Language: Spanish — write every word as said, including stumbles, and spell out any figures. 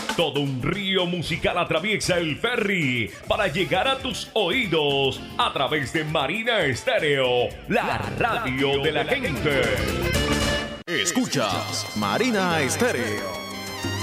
Todo un río musical atraviesa el ferry para llegar a tus oídos a través de Marina Estéreo, la radio de la gente. Escuchas Marina Estéreo.